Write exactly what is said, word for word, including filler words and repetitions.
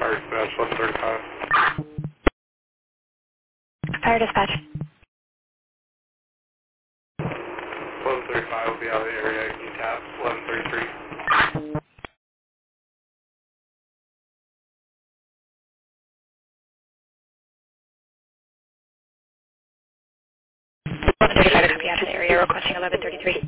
Fire dispatch, eleven thirty-five. Fire dispatch. eleven thirty-five will be out of the area. You tap eleven thirty-three. eleven thirty-five to copy out to the area, requesting eleven thirty-three.